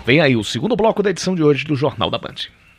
Vem aí o segundo bloco da edição de hoje do Jornal da Band.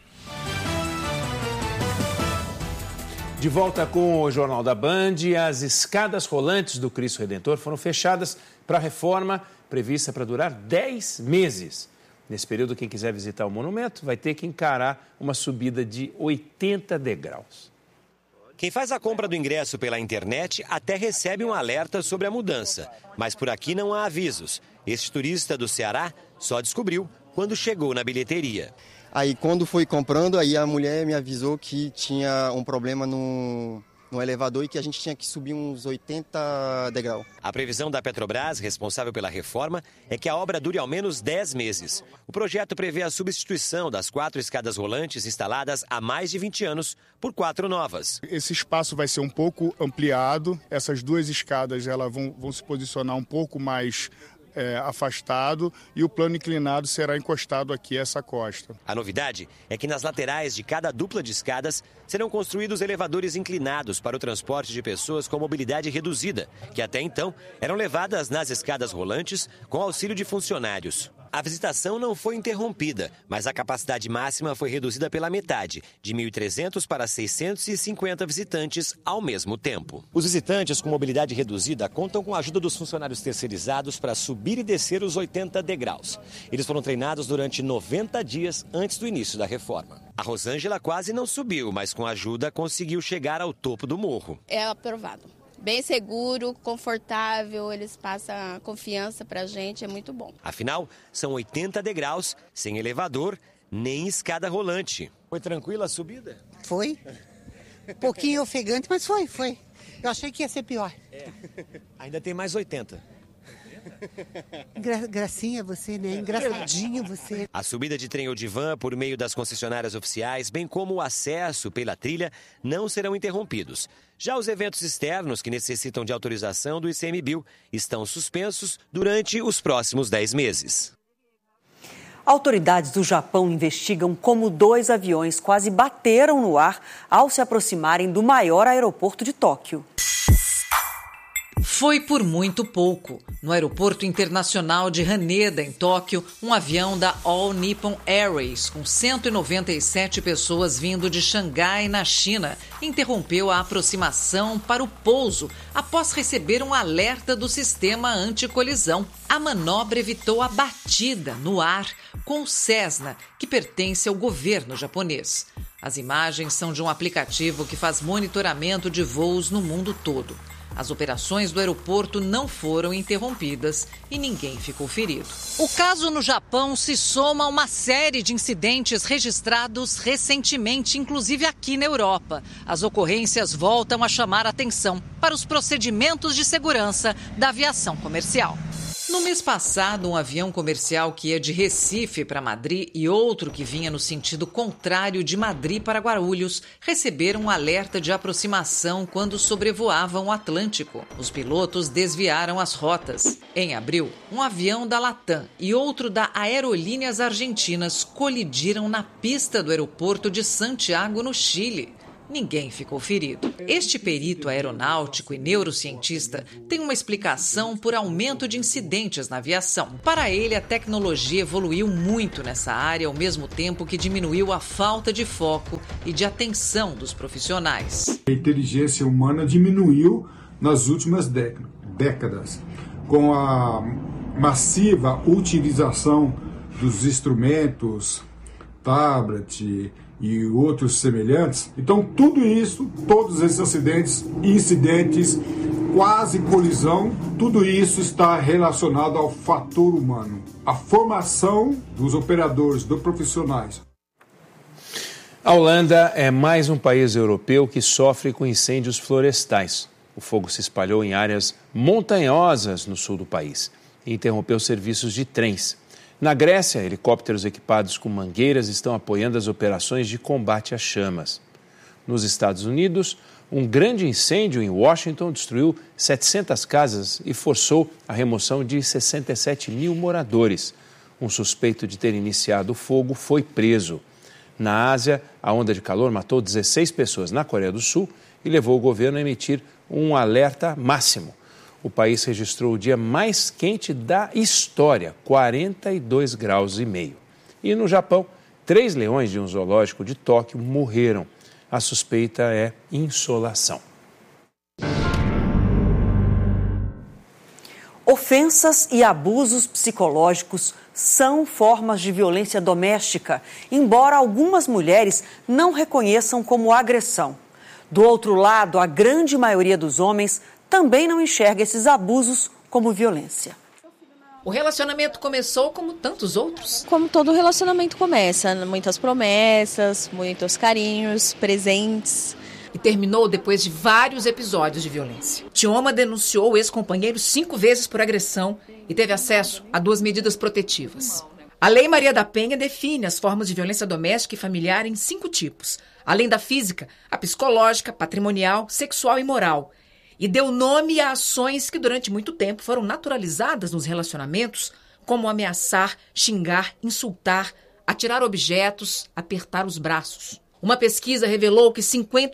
De volta com o Jornal da Band, as escadas rolantes do Cristo Redentor foram fechadas para a reforma prevista para durar 10 meses. Nesse período, quem quiser visitar o monumento vai ter que encarar uma subida de 80 degraus. Quem faz a compra do ingresso pela internet até recebe um alerta sobre a mudança. Mas por aqui não há avisos. Este turista do Ceará só descobriu quando chegou na bilheteria. Aí quando fui comprando, aí a mulher me avisou que tinha um problema no elevador e que a gente tinha que subir uns 80 degraus. A previsão da Petrobras, responsável pela reforma, é que a obra dure ao menos 10 meses. O projeto prevê a substituição das 4 escadas rolantes instaladas há mais de 20 anos por 4 novas. Esse espaço vai ser um pouco ampliado. Essas 2 escadas elas vão se posicionar um pouco mais afastado e o plano inclinado será encostado aqui a essa costa. A novidade é que nas laterais de cada dupla de escadas serão construídos elevadores inclinados para o transporte de pessoas com mobilidade reduzida, que até então eram levadas nas escadas rolantes com auxílio de funcionários. A visitação não foi interrompida, mas a capacidade máxima foi reduzida pela metade, de 1.300 para 650 visitantes ao mesmo tempo. Os visitantes com mobilidade reduzida contam com a ajuda dos funcionários terceirizados para subir e descer os 80 degraus. Eles foram treinados durante 90 dias antes do início da reforma. A Rosângela quase não subiu, mas com ajuda conseguiu chegar ao topo do morro. É aprovado. Bem seguro, confortável, eles passam confiança pra gente, é muito bom. Afinal, são 80 degraus, sem elevador, nem escada rolante. Foi tranquila a subida? Foi. Um pouquinho ofegante, mas foi. Eu achei que ia ser pior. Ainda tem mais 80. Gracinha você, né? Engraçadinho você. A subida de trem ou de van por meio das concessionárias oficiais, bem como o acesso pela trilha, não serão interrompidos. Já os eventos externos que necessitam de autorização do ICMBio estão suspensos durante os próximos 10 meses. Autoridades do Japão investigam como 2 aviões quase bateram no ar ao se aproximarem do maior aeroporto de Tóquio. Foi por muito pouco. No aeroporto internacional de Haneda, em Tóquio, um avião da All Nippon Airways, com 197 pessoas vindo de Xangai, na China, interrompeu a aproximação para o pouso após receber um alerta do sistema anticolisão. A manobra evitou a batida no ar com o Cessna, que pertence ao governo japonês. As imagens são de um aplicativo que faz monitoramento de voos no mundo todo. As operações do aeroporto não foram interrompidas e ninguém ficou ferido. O caso no Japão se soma a uma série de incidentes registrados recentemente, inclusive aqui na Europa. As ocorrências voltam a chamar a atenção para os procedimentos de segurança da aviação comercial. No mês passado, um avião comercial que ia de Recife para Madrid e outro que vinha no sentido contrário de Madrid para Guarulhos receberam um alerta de aproximação quando sobrevoavam o Atlântico. Os pilotos desviaram as rotas. Em abril, um avião da Latam e outro da Aerolíneas Argentinas colidiram na pista do aeroporto de Santiago, no Chile. Ninguém ficou ferido. Este perito aeronáutico e neurocientista tem uma explicação por aumento de incidentes na aviação. Para ele, a tecnologia evoluiu muito nessa área, ao mesmo tempo que diminuiu a falta de foco e de atenção dos profissionais. A inteligência humana diminuiu nas últimas décadas, com a massiva utilização dos instrumentos, tablet e outros semelhantes. Então, tudo isso, todos esses incidentes, quase colisão, tudo isso está relacionado ao fator humano. A formação dos operadores, dos profissionais. A Holanda é mais um país europeu que sofre com incêndios florestais. O fogo se espalhou em áreas montanhosas no sul do país e interrompeu serviços de trens. Na Grécia, helicópteros equipados com mangueiras estão apoiando as operações de combate às chamas. Nos Estados Unidos, um grande incêndio em Washington destruiu 700 casas e forçou a remoção de 67 mil moradores. Um suspeito de ter iniciado o fogo foi preso. Na Ásia, a onda de calor matou 16 pessoas na Coreia do Sul e levou o governo a emitir um alerta máximo. O país registrou o dia mais quente da história, 42,5 graus. E no Japão, 3 leões de um zoológico de Tóquio morreram. A suspeita é insolação. Ofensas e abusos psicológicos são formas de violência doméstica, embora algumas mulheres não reconheçam como agressão. Do outro lado, a grande maioria dos homens também não enxerga esses abusos como violência. O relacionamento começou como tantos outros. Como todo relacionamento começa, muitas promessas, muitos carinhos, presentes. E terminou depois de vários episódios de violência. Tioma denunciou o ex-companheiro 5 vezes por agressão e teve acesso a 2 medidas protetivas. A Lei Maria da Penha define as formas de violência doméstica e familiar em 5 tipos. Além da física, a psicológica, patrimonial, sexual e moral. E deu nome a ações que durante muito tempo foram naturalizadas nos relacionamentos, como ameaçar, xingar, insultar, atirar objetos, apertar os braços. Uma pesquisa revelou que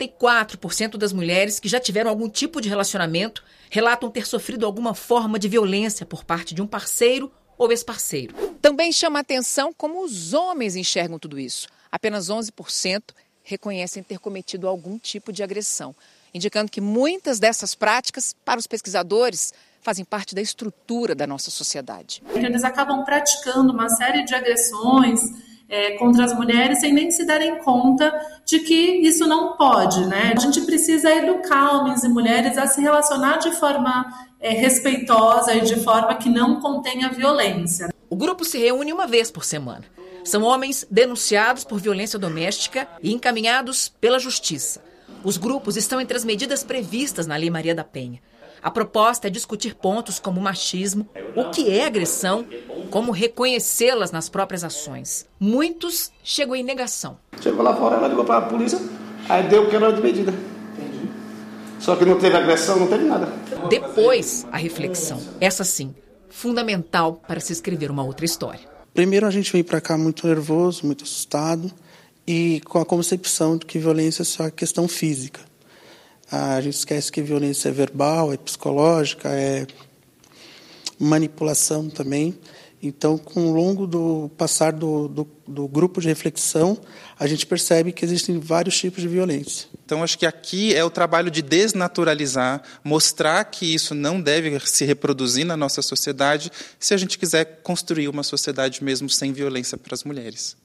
54% das mulheres que já tiveram algum tipo de relacionamento relatam ter sofrido alguma forma de violência por parte de um parceiro ou ex-parceiro. Também chama a atenção como os homens enxergam tudo isso. Apenas 11% reconhecem ter cometido algum tipo de agressão, indicando que muitas dessas práticas, para os pesquisadores, fazem parte da estrutura da nossa sociedade. Eles acabam praticando uma série de agressões contra as mulheres sem nem se darem conta de que isso não pode, né? A gente precisa educar homens e mulheres a se relacionar de forma respeitosa e de forma que não contenha violência. O grupo se reúne uma vez por semana. São homens denunciados por violência doméstica e encaminhados pela justiça. Os grupos estão entre as medidas previstas na Lei Maria da Penha. A proposta é discutir pontos como machismo, o que é agressão, como reconhecê-las nas próprias ações. Muitos chegam em negação. Chegou lá fora, ela ligou para a polícia, aí deu o que era de medida. Entendi. Só que não teve agressão, não teve nada. Depois, a reflexão. Essa sim, fundamental para se escrever uma outra história. Primeiro, a gente veio para cá muito nervoso, muito assustado e com a concepção de que violência é só questão física. A gente esquece que violência é verbal, é psicológica, é manipulação também. Então, com o longo do passar do grupo de reflexão, a gente percebe que existem vários tipos de violência. Então, acho que aqui é o trabalho de desnaturalizar, mostrar que isso não deve se reproduzir na nossa sociedade, se a gente quiser construir uma sociedade mesmo sem violência para as mulheres.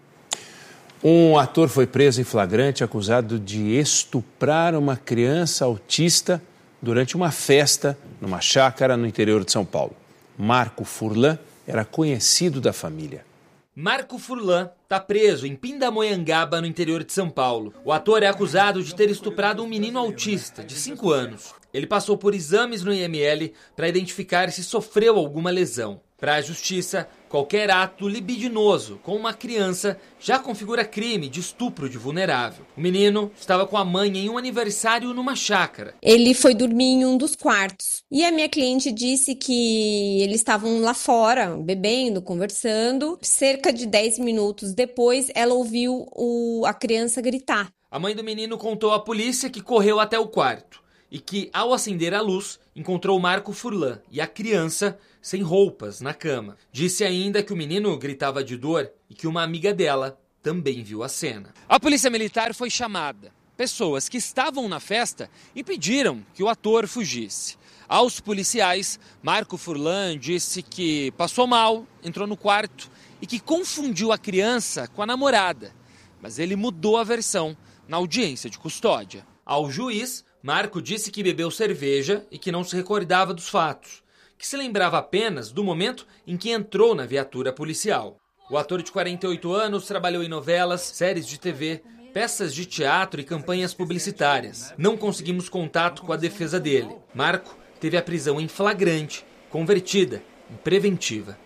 Um ator foi preso em flagrante acusado de estuprar uma criança autista durante uma festa numa chácara no interior de São Paulo. Marco Furlan era conhecido da família. Marco Furlan está preso em Pindamonhangaba, no interior de São Paulo. O ator é acusado de ter estuprado um menino autista de 5 anos. Ele passou por exames no IML para identificar se sofreu alguma lesão. Para a justiça, qualquer ato libidinoso com uma criança já configura crime de estupro de vulnerável. O menino estava com a mãe em um aniversário numa chácara. Ele foi dormir em um dos quartos. E a minha cliente disse que eles estavam lá fora, bebendo, conversando. Cerca de 10 minutos depois, ela ouviu a criança gritar. A mãe do menino contou à polícia que correu até o quarto e que, ao acender a luz, encontrou Marco Furlan e a criança sem roupas na cama. Disse ainda que o menino gritava de dor e que uma amiga dela também viu a cena. A polícia militar foi chamada. Pessoas que estavam na festa impediram que o ator fugisse. Aos policiais, Marco Furlan disse que passou mal, entrou no quarto e que confundiu a criança com a namorada. Mas ele mudou a versão na audiência de custódia. Ao juiz, Marco disse que bebeu cerveja e que não se recordava dos fatos, que se lembrava apenas do momento em que entrou na viatura policial. O ator de 48 anos trabalhou em novelas, séries de TV, peças de teatro e campanhas publicitárias. Não conseguimos contato com a defesa dele. Marco teve a prisão em flagrante, convertida em preventiva.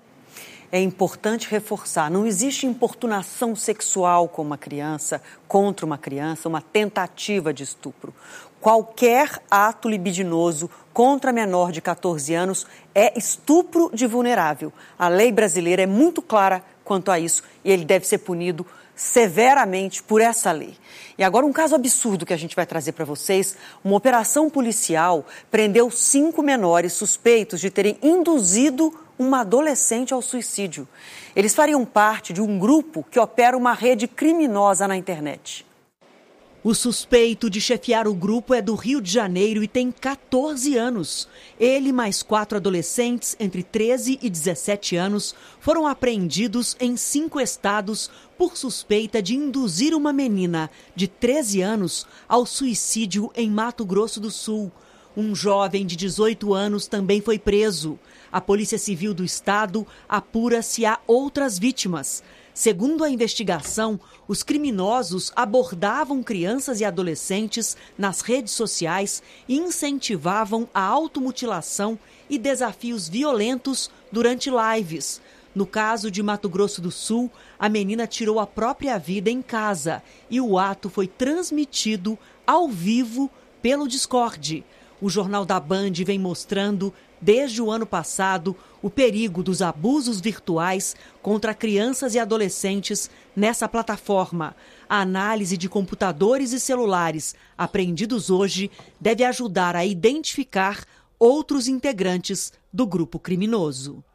É importante reforçar, não existe importunação sexual com uma criança, contra uma criança, uma tentativa de estupro. Qualquer ato libidinoso contra menor de 14 anos é estupro de vulnerável. A lei brasileira é muito clara quanto a isso e ele deve ser punido severamente por essa lei. E agora um caso absurdo que a gente vai trazer para vocês. Uma operação policial prendeu 5 menores suspeitos de terem induzido uma adolescente ao suicídio. Eles fariam parte de um grupo que opera uma rede criminosa na internet. O suspeito de chefiar o grupo é do Rio de Janeiro e tem 14 anos. Ele mais 4 adolescentes entre 13 e 17 anos foram apreendidos em 5 estados por suspeita de induzir uma menina de 13 anos ao suicídio em Mato Grosso do Sul. Um jovem de 18 anos também foi preso. A Polícia Civil do Estado apura se há outras vítimas. Segundo a investigação, os criminosos abordavam crianças e adolescentes nas redes sociais e incentivavam a automutilação e desafios violentos durante lives. No caso de Mato Grosso do Sul, a menina tirou a própria vida em casa e o ato foi transmitido ao vivo pelo Discord. O Jornal da Band vem mostrando, desde o ano passado, o perigo dos abusos virtuais contra crianças e adolescentes nessa plataforma. A análise de computadores e celulares apreendidos hoje deve ajudar a identificar outros integrantes do grupo criminoso.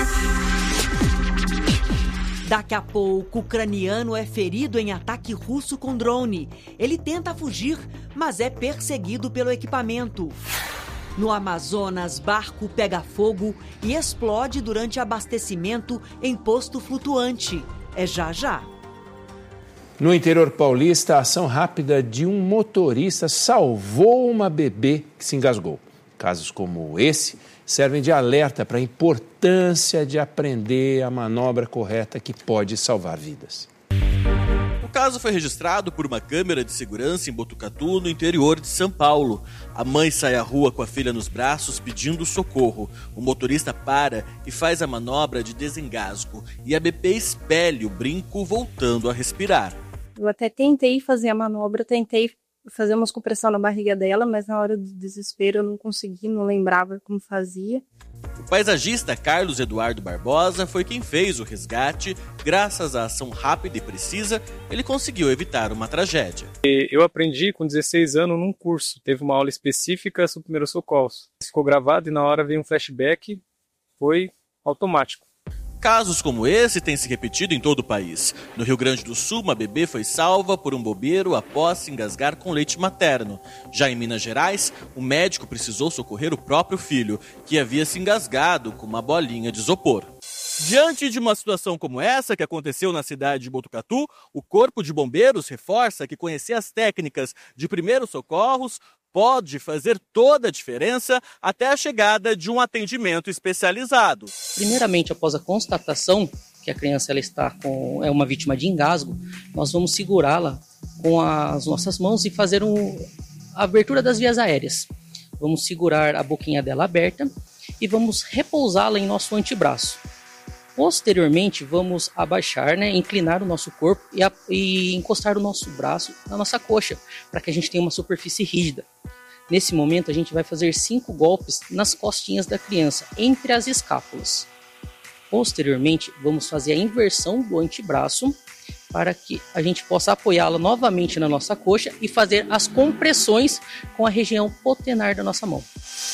Daqui a pouco, o ucraniano é ferido em ataque russo com drone. Ele tenta fugir, mas é perseguido pelo equipamento. No Amazonas, barco pega fogo e explode durante abastecimento em posto flutuante. É já já. No interior paulista, a ação rápida de um motorista salvou uma bebê que se engasgou. Casos como esse servem de alerta para a importância de aprender a manobra correta que pode salvar vidas. O caso foi registrado por uma câmera de segurança em Botucatu, no interior de São Paulo. A mãe sai à rua com a filha nos braços pedindo socorro. O motorista para e faz a manobra de desengasgo. E a bebê expele o brinco, voltando a respirar. Eu até tentei fazer a manobra, tentei fazer umas compressão na barriga dela, mas na hora do desespero eu não consegui, não lembrava como fazia. O paisagista Carlos Eduardo Barbosa foi quem fez o resgate. Graças à ação rápida e precisa, ele conseguiu evitar uma tragédia. Eu aprendi com 16 anos num curso, teve uma aula específica sobre primeiros socorros. Ficou gravado e na hora veio um flashback, foi automático. Casos como esse têm se repetido em todo o país. No Rio Grande do Sul, uma bebê foi salva por um bobeiro após se engasgar com leite materno. Já em Minas Gerais, o médico precisou socorrer o próprio filho, que havia se engasgado com uma bolinha de isopor. Diante de uma situação como essa que aconteceu na cidade de Botucatu, o Corpo de Bombeiros reforça que conhecer as técnicas de primeiros socorros pode fazer toda a diferença até a chegada de um atendimento especializado. Primeiramente, após a constatação que a criança ela está é uma vítima de engasgo, nós vamos segurá-la com as nossas mãos e fazer a abertura das vias aéreas. Vamos segurar a boquinha dela aberta e vamos repousá-la em nosso antebraço. Posteriormente, vamos abaixar, inclinar o nosso corpo e encostar o nosso braço na nossa coxa, para que a gente tenha uma superfície rígida. Nesse momento, a gente vai fazer 5 golpes nas costinhas da criança, entre as escápulas. Posteriormente, vamos fazer a inversão do antebraço, para que a gente possa apoiá-la novamente na nossa coxa e fazer as compressões com a região potenar da nossa mão.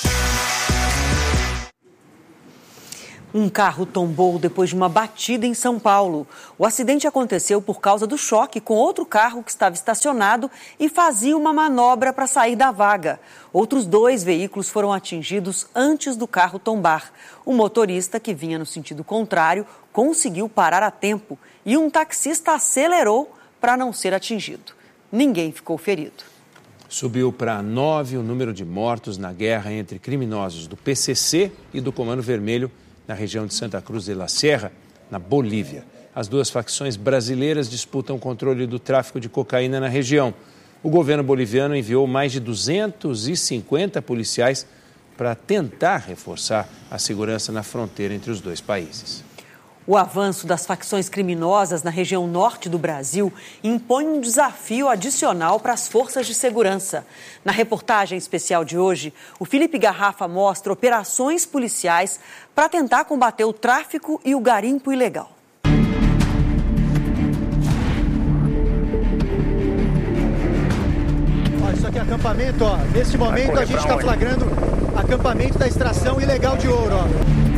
Um carro tombou depois de uma batida em São Paulo. O acidente aconteceu por causa do choque com outro carro que estava estacionado e fazia uma manobra para sair da vaga. Outros 2 veículos foram atingidos antes do carro tombar. O motorista, que vinha no sentido contrário, conseguiu parar a tempo e um taxista acelerou para não ser atingido. Ninguém ficou ferido. Subiu para 9 o número de mortos na guerra entre criminosos do PCC e do Comando Vermelho, na região de Santa Cruz de la Sierra, na Bolívia. As 2 facções brasileiras disputam o controle do tráfico de cocaína na região. O governo boliviano enviou mais de 250 policiais para tentar reforçar a segurança na fronteira entre os 2 países. O avanço das facções criminosas na região norte do Brasil impõe um desafio adicional para as forças de segurança. Na reportagem especial de hoje, o Felipe Garrafa mostra operações policiais para tentar combater o tráfico e o garimpo ilegal. aqui acampamento, ó. Neste momento a gente está flagrando acampamento da extração ilegal de ouro, ó.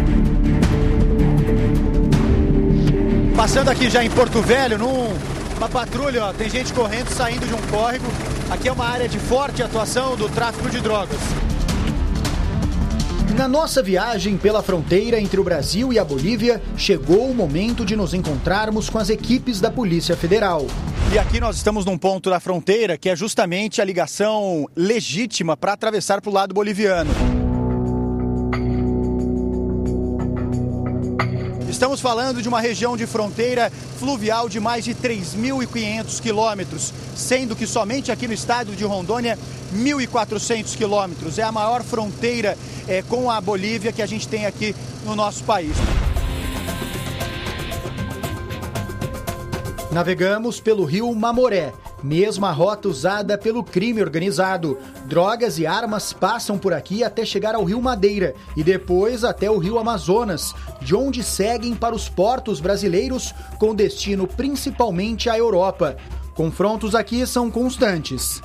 Passando aqui já em Porto Velho, numa patrulha, ó, tem gente correndo, saindo de um córrego. Aqui é uma área de forte atuação do tráfico de drogas. Na nossa viagem pela fronteira entre o Brasil e a Bolívia, chegou o momento de nos encontrarmos com as equipes da Polícia Federal. E aqui nós estamos num ponto da fronteira que é justamente a ligação legítima para atravessar para o lado boliviano. Estamos falando de uma região de fronteira fluvial de mais de 3.500 quilômetros, sendo que somente aqui no estado de Rondônia, 1.400 quilômetros. É a maior fronteira com a Bolívia que a gente tem aqui no nosso país. Navegamos pelo rio Mamoré, mesma rota usada pelo crime organizado. Drogas e armas passam por aqui até chegar ao rio Madeira e depois até o rio Amazonas, de onde seguem para os portos brasileiros com destino principalmente à Europa. Confrontos aqui são constantes.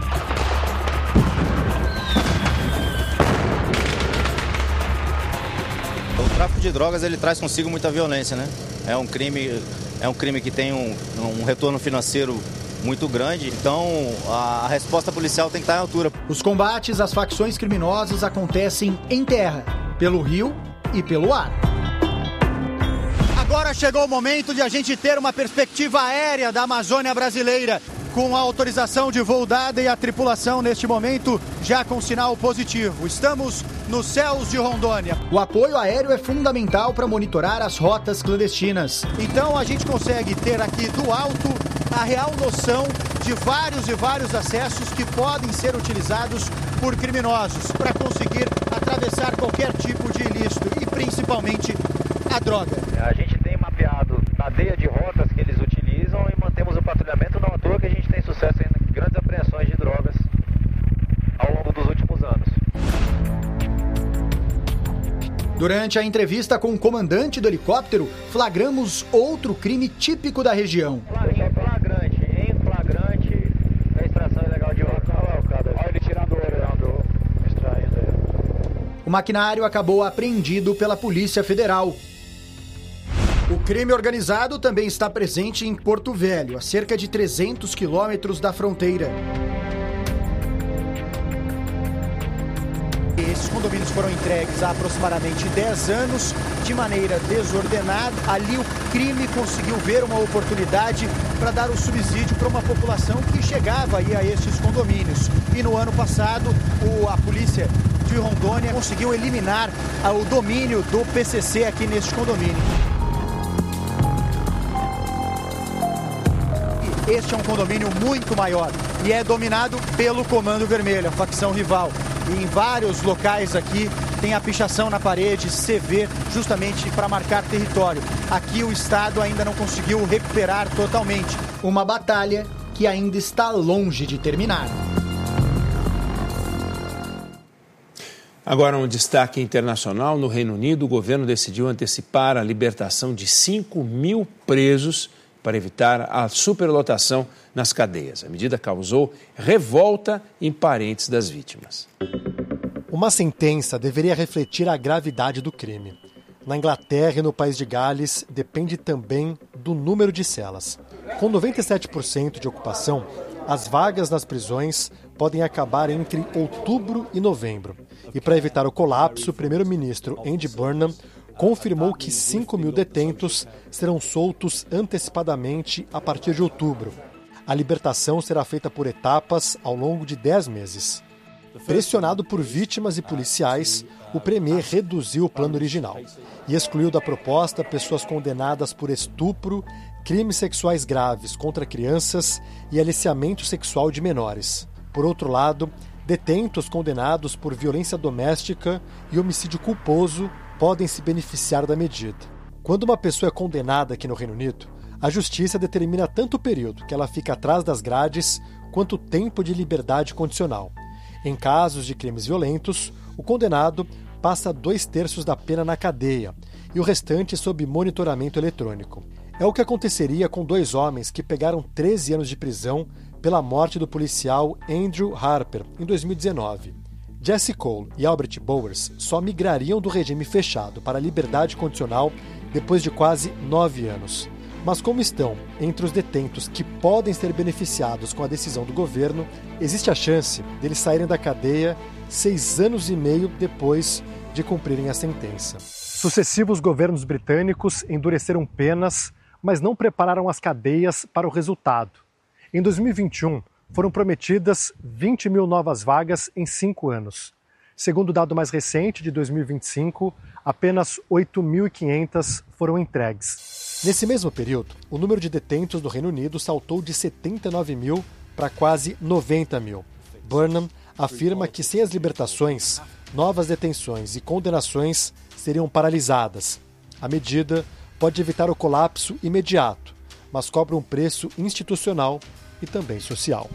O tráfico de drogas ele traz consigo muita violência, né? É um crime que tem um retorno financeiro muito grande, então a resposta policial tem que estar à altura. Os combates às facções criminosas acontecem em terra, pelo rio e pelo ar. Agora chegou o momento de a gente ter uma perspectiva aérea da Amazônia brasileira, com a autorização de voo dada e a tripulação neste momento já com sinal positivo. Estamos nos céus de Rondônia. O apoio aéreo é fundamental para monitorar as rotas clandestinas. Então a gente consegue ter aqui do alto a real noção de vários acessos que podem ser utilizados por criminosos para conseguir atravessar qualquer tipo de ilícito e principalmente a droga. A gente tem mapeado a cadeia de rotas que eles utilizam e mantemos o patrulhamento, não à toa que a gente tem sucesso em grandes apreensões de drogas ao longo dos últimos anos. Durante a entrevista com o comandante do helicóptero, flagramos outro crime típico da região. Em flagrante, a extração ilegal de ouro. Olha ele tirando ouro, extraindo. O maquinário acabou apreendido pela Polícia Federal. O crime organizado também está presente em Porto Velho, a cerca de 300 quilômetros da fronteira. Esses condomínios foram entregues há aproximadamente 10 anos, de maneira desordenada. Ali o crime conseguiu ver uma oportunidade para dar o subsídio para uma população que chegava aí a estes condomínios. E no ano passado, a polícia de Rondônia conseguiu eliminar o domínio do PCC aqui neste condomínio. Este é um condomínio muito maior e é dominado pelo Comando Vermelho, a facção rival. E em vários locais aqui tem a pichação na parede, CV, justamente para marcar território. Aqui o Estado ainda não conseguiu recuperar totalmente. Uma batalha que ainda está longe de terminar. Agora um destaque internacional. No Reino Unido, o governo decidiu antecipar a libertação de 5.000 presos para evitar a superlotação nas cadeias. A medida causou revolta em parentes das vítimas. Uma sentença deveria refletir a gravidade do crime. Na Inglaterra e no país de Gales, depende também do número de celas. Com 97% de ocupação, as vagas nas prisões podem acabar entre outubro e novembro. E para evitar o colapso, o primeiro-ministro Andy Burnham confirmou que 5.000 detentos serão soltos antecipadamente a partir de outubro. A libertação será feita por etapas ao longo de 10 meses. Pressionado por vítimas e policiais, o premier reduziu o plano original e excluiu da proposta pessoas condenadas por estupro, crimes sexuais graves contra crianças e aliciamento sexual de menores. Por outro lado, detentos condenados por violência doméstica e homicídio culposo podem se beneficiar da medida. Quando uma pessoa é condenada aqui no Reino Unido, a justiça determina tanto o período que ela fica atrás das grades quanto o tempo de liberdade condicional. Em casos de crimes violentos, o condenado passa 2/3 da pena na cadeia e o restante sob monitoramento eletrônico. É o que aconteceria com 2 homens que pegaram 13 anos de prisão pela morte do policial Andrew Harper em 2019. Jesse Cole e Albert Bowers só migrariam do regime fechado para a liberdade condicional depois de quase 9 anos. Mas como estão entre os detentos que podem ser beneficiados com a decisão do governo, existe a chance deles saírem da cadeia 6 anos e meio depois de cumprirem a sentença. Sucessivos governos britânicos endureceram penas, mas não prepararam as cadeias para o resultado. Em 2021, foram prometidas 20 mil novas vagas em 5 anos. Segundo o dado mais recente, de 2025, apenas 8.500 foram entregues. Nesse mesmo período, o número de detentos do Reino Unido saltou de 79 mil para quase 90 mil. Burnham afirma que sem as libertações, novas detenções e condenações seriam paralisadas. A medida pode evitar o colapso imediato, mas cobra um preço institucional e também social.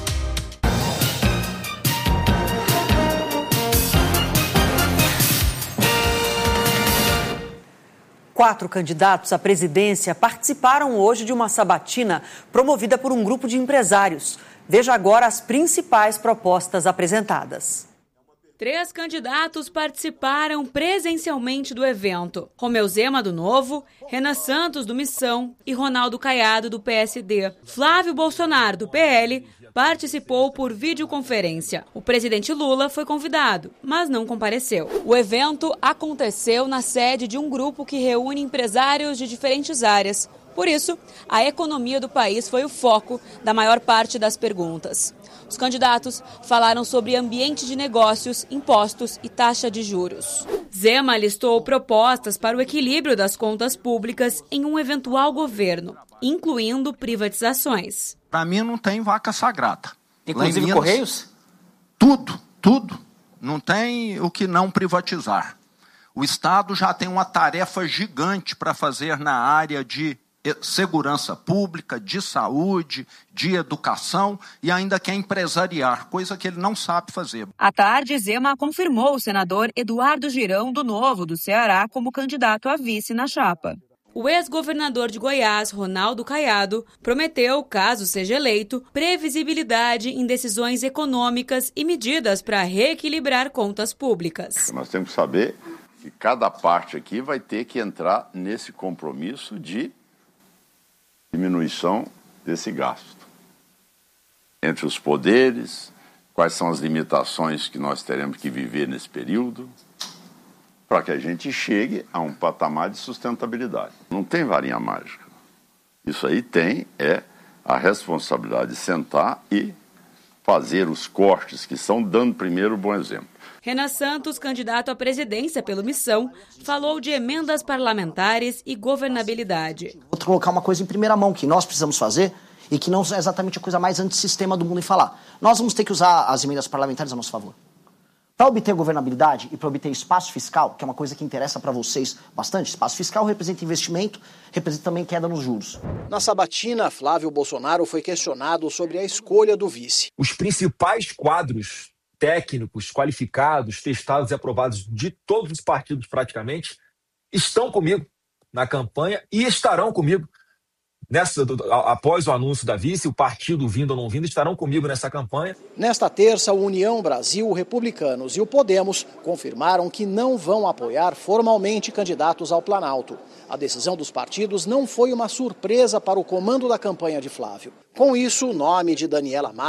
Quatro candidatos à presidência participaram hoje de uma sabatina promovida por um grupo de empresários. Veja agora as principais propostas apresentadas. 3 candidatos participaram presencialmente do evento. Romeu Zema, do Novo, Renan Santos, do Missão e Ronaldo Caiado, do PSD. Flávio Bolsonaro, do PL, participou por videoconferência. O presidente Lula foi convidado, mas não compareceu. O evento aconteceu na sede de um grupo que reúne empresários de diferentes áreas. Por isso, a economia do país foi o foco da maior parte das perguntas. Os candidatos falaram sobre ambiente de negócios, impostos e taxa de juros. Zema listou propostas para o equilíbrio das contas públicas em um eventual governo, incluindo privatizações. Para mim não tem vaca sagrada. Inclusive Minas, Correios? Tudo. Não tem o que não privatizar. O Estado já tem uma tarefa gigante para fazer na área de segurança pública, de saúde, de educação e ainda quer empresariar, coisa que ele não sabe fazer. À tarde, Zema confirmou o senador Eduardo Girão, do Novo, do Ceará, como candidato a vice na chapa. O ex-governador de Goiás, Ronaldo Caiado, prometeu, caso seja eleito, previsibilidade em decisões econômicas e medidas para reequilibrar contas públicas. Nós temos que saber que cada parte aqui vai ter que entrar nesse compromisso de diminuição desse gasto. Entre os poderes, quais são as limitações que nós teremos que viver nesse período, para que a gente chegue a um patamar de sustentabilidade. Não tem varinha mágica. Isso aí é a responsabilidade de sentar e fazer os cortes que são, dando primeiro o bom exemplo. Renan Santos, candidato à presidência pelo Missão, falou de emendas parlamentares e governabilidade. Vou colocar uma coisa em primeira mão que nós precisamos fazer e que não é exatamente a coisa mais antissistema do mundo em falar. Nós vamos ter que usar as emendas parlamentares a nosso favor. Para obter governabilidade e para obter espaço fiscal, que é uma coisa que interessa para vocês bastante, espaço fiscal representa investimento, representa também queda nos juros. Na sabatina, Flávio Bolsonaro foi questionado sobre a escolha do vice. Os principais quadros técnicos, qualificados, testados e aprovados de todos os partidos praticamente, estão comigo na campanha e estarão comigo após o anúncio da vice, o partido vindo ou não vindo, estarão comigo nessa campanha. Nesta terça, o União Brasil, o Republicanos e o Podemos confirmaram que não vão apoiar formalmente candidatos ao Planalto. A decisão dos partidos não foi uma surpresa para o comando da campanha de Flávio. Com isso, o nome de Daniela